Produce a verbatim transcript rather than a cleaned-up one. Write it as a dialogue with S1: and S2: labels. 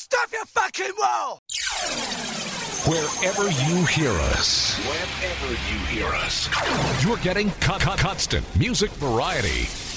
S1: Stuff your fucking wall!
S2: Wherever you hear us, wherever you hear us, you're getting con- con- constant music variety.